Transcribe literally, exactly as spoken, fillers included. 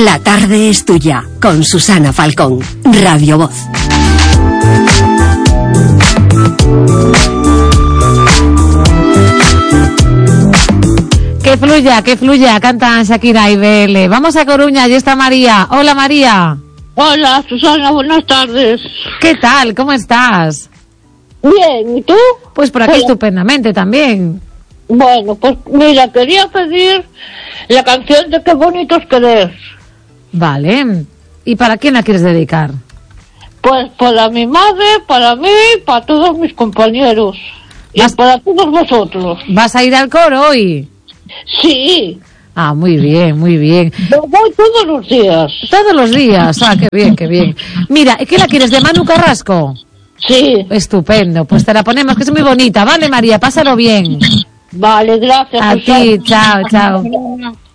La tarde es tuya, con Susana Falcón, Radio Voz. Que fluya, que fluya, cantan Shakira y Bele. Vamos a Coruña, y está María. Hola, María. Hola, Susana, buenas tardes. ¿Qué tal? ¿Cómo estás? Bien, ¿y tú? Pues por aquí Hola. Estupendamente también. Bueno, pues mira, quería pedir la canción de Qué bonitos querer. Vale. ¿Y para quién la quieres dedicar? Pues para mi madre, para mí, para todos mis compañeros. Y Vas- para todos vosotros. ¿Vas a ir al coro hoy? Sí, Ah, muy bien, muy bien. yo voy todos los días. Todos los días. Ah, qué bien, qué bien. Mira, ¿qué la quieres, de Manu Carrasco? Sí, Estupendo. Pues te la ponemos, que es muy bonita. Vale, María, pásalo bien. vale, gracias. A Susana. ti, chao, chao.